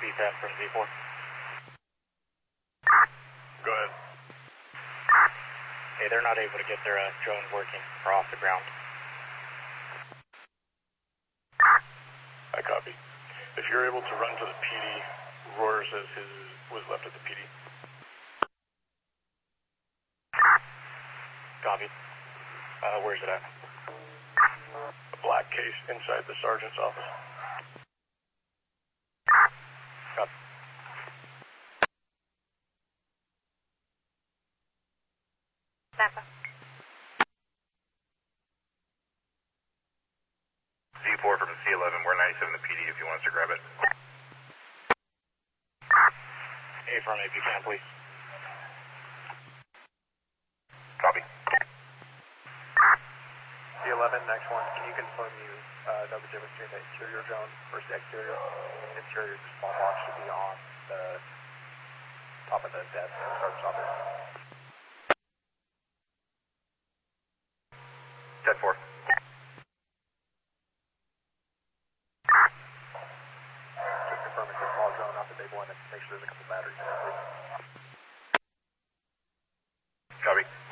B10 from Z4. Go ahead. Hey, they're not able to get their drone working or off the ground. I copy. If you're able to run to the PD, Royer says his was left at the PD. Copy. Where's it at? A black case inside the sergeant's office. Copy. Tampa. Z4 from C11, we're 97 the PD if you want us to grab it. Hey, from if you can, please. Copy. C11, next one. Can you confirm you know the difference between the interior drone versus the exterior? Interior small box should be on the top of the desk in the sergeant's office. 10-4. Just confirm it's a small drone, not the big one, and make sure there's a couple batteries in it, please. Copy.